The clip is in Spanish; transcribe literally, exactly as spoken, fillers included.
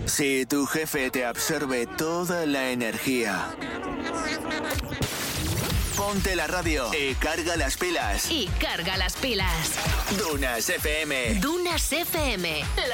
Si tu jefe te absorbe toda la energía, ponte la radio y carga las pilas. Y carga las pilas. Dunas F M. Dunas F M,